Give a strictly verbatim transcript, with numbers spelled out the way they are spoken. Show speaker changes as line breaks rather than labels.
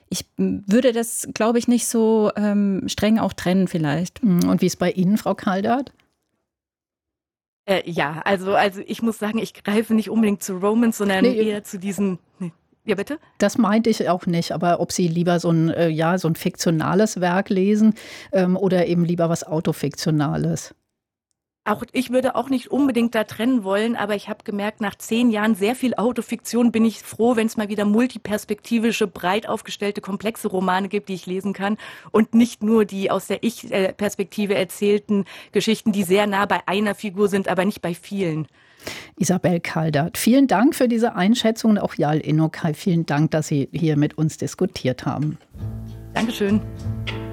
ich würde das, glaube ich, nicht so ähm, streng auch trennen vielleicht.
Und wie ist bei Ihnen, Frau Kaldert?
Äh, ja, also, also ich muss sagen, ich greife nicht unbedingt zu Romans, sondern
Nee,
eher zu diesen... Nee. Ja, bitte?
Das meinte ich auch nicht, aber ob Sie lieber so ein, äh, ja, so ein fiktionales Werk lesen ähm, oder eben lieber was Autofiktionales?
Auch ich würde auch nicht unbedingt da trennen wollen, aber ich habe gemerkt, nach zehn Jahren sehr viel Autofiktion bin ich froh, wenn es mal wieder multiperspektivische, breit aufgestellte, komplexe Romane gibt, die ich lesen kann und nicht nur die aus der Ich-Perspektive erzählten Geschichten, die sehr nah bei einer Figur sind, aber nicht bei vielen.
Isabel Kaldert, vielen Dank für diese Einschätzung und auch Jal Enokai, vielen Dank, dass Sie hier mit uns diskutiert haben.
Dankeschön.